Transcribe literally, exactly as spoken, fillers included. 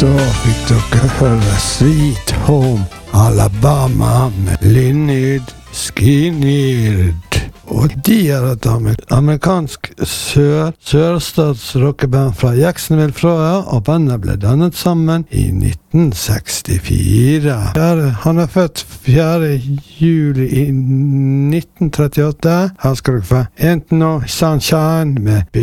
Da fikk dere høre Sweet Home Alabama med Lynyrd Skynyrd. Og de er et amerikansk sør, sørstatsrockeband fra Jacksonville, Florida, og bandet ble dannet sammen i nitten sekstifire. Han er født fjerde juli i nitten trettiåtte. Her skal dere få Ain't No Sunshine med